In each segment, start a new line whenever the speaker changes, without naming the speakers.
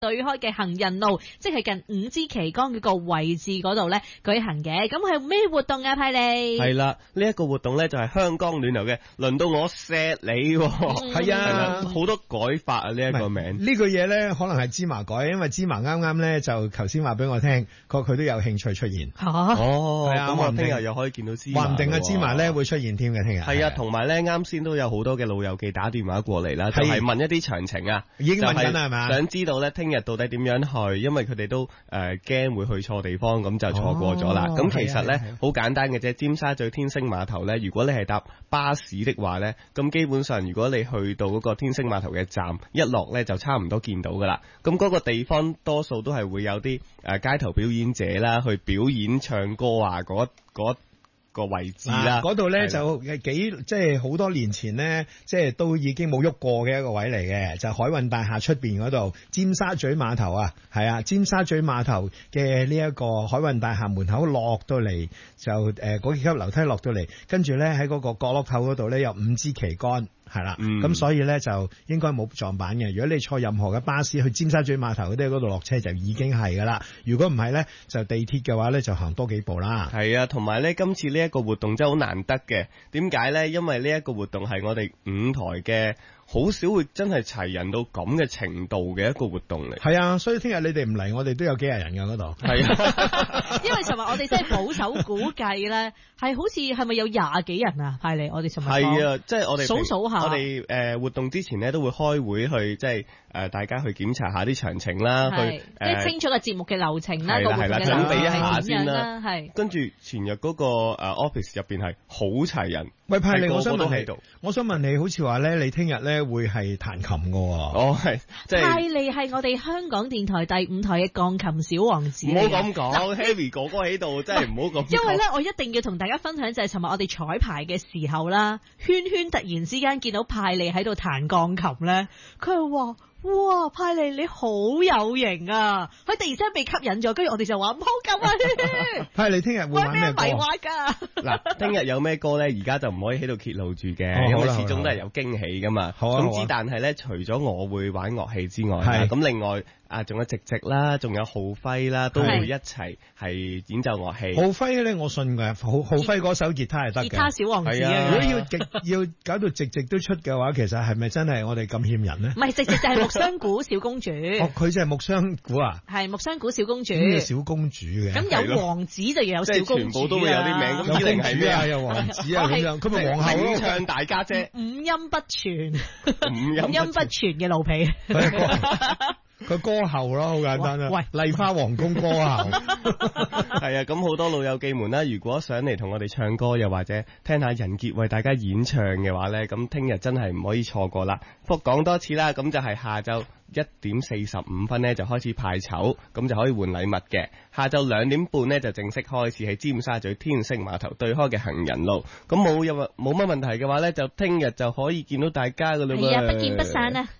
對開嘅行人路，即係近五支旗杆嗰個位置嗰度咧舉行嘅。咁係咩活動啊？派利
係啦，呢一個活動咧就係香江暖流嘅，輪到我錫你喎。
係啊，
好多改法啊！呢一個名
呢個嘢咧，可能係芝麻改，因為芝麻啱啱咧就頭先話俾我聽，佢都有興趣出現。
哦，
係啊，
咁我聽日又可以見到芝麻。
話唔定芝麻咧會出現添嘅，聽日。
係啊，同埋咧啱先都有好多嘅老友記打電話過嚟啦，就係問一啲詳情啊，
已經問緊啦係嘛？
想知道咧聽日到底點樣去，因為佢哋都驚會去錯地方，咁就錯過咗啦。咁其實咧好簡單嘅啫，尖沙咀天星碼頭咧，如果你係搭巴士的話咧，咁基本上如果你去到嗰個天星碼頭嘅站，一落咧就差唔多見到噶啦。咁嗰個地方多數都係會有啲街頭表演者啦，去表演唱歌啊，嗰個位置啦，
嗰度咧就即係好多年前咧，即係都已經冇喐過嘅一個位嚟嘅，就係海運大廈出邊嗰度，尖沙咀碼頭啊，係啊，尖沙咀碼頭嘅呢一個海運大廈門口落到嚟，就嗰幾級樓梯落到嚟，跟住咧喺嗰個角落頭嗰度咧有5支旗杆。係啦，咁所以咧就應該冇撞板嘅。如果你坐任何嘅巴士去尖沙咀碼頭嗰啲嗰度落車就已經係噶啦。如果唔係咧，就地鐵嘅話咧就行多幾步啦。
係啊，同埋咧今次呢一個活動真係好難得嘅。點解咧？因為呢一個活動係我哋5台嘅。好少會真係齊人到咁嘅程度嘅一個活動嚟。
係啊，所以聽日你哋唔嚟，我哋都有幾廿人㗎嗰度。係
啊，因為尋日我哋真係保守估計咧，係好似係咪有20幾人啊？派利，我哋尋日
係啊，即係我哋
數下。
我哋活動之前咧都會開會去，即係大家去檢查下啲詳情啦，去
即係清楚個節目嘅流程啦，個活動嘅
準備一下先啦。
係。
跟住前日嗰個office 入邊係好齊人。
喂，派利，我想問你，好似話咧，你聽日咧會係彈琴㗎喎。
哦，係，即係。派
利係我哋香港電台第5台嘅鋼琴小王子。
唔好咁講，Harry 哥哥喺度，真係唔好咁講。
因為咧，我一定要同大家分享就係尋日我哋彩排嘅時候啦，圈突然之間見到派利喺度彈鋼琴咧，佢係話。哇，派利你好有型啊！佢突然之間被吸引咗，跟住我哋就話唔好咁啊！
派利聽日會玩咩歌？
迷惑㗎
嗱，聽日有咩歌咧？而家就唔可以喺度揭露住嘅，因為始終都係有驚喜噶嘛。咁之但係咧，除咗我會玩樂器之外，咁另外仲有直直啦，仲有浩輝啦，都會一齊係演奏樂器。
浩輝咧，我信嘅，浩輝嗰首吉他係得嘅。
吉他小王子
如果要搞到直直都出嘅話，其實係咪真係我哋咁欠人咧？
唔係，直直就係木箱鼓小公主。
佢就係木箱鼓啊？
係木箱鼓小公主。
咩小公主嘅？
咁有王子就要有小公主。
全部都會有啲名。咁
公主啊，有王子啊，咁樣。佢咪皇后咯？
唱大家姐。
五音不全。五音不全嘅奴婢。
佢歌后咯，好簡單啦。喂，麗花皇宮歌后。
係啊，咁好多老友記們啦，如果想嚟同我哋唱歌，又或者聽下人傑為大家演唱嘅話呢，咁聽日真係唔可以錯過啦。講多次啦，咁就係下晝1點45分呢就開始派籌，咁就可以換禮物嘅。下晝2點半呢就正式開始喺尖沙咀天星碼頭對開嘅行人路。咁冇乜問題嘅話呢，就聽日就可以見到大家噶啦。
係啊，不見不散啊！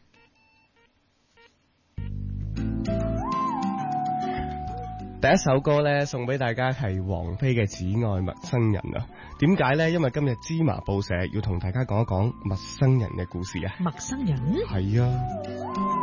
第一首歌咧送俾大家係王菲嘅《只愛陌生人》啊。點解咧？因為今日芝麻報社要同大家講一講陌生人嘅故事啊。
陌生人？
係啊。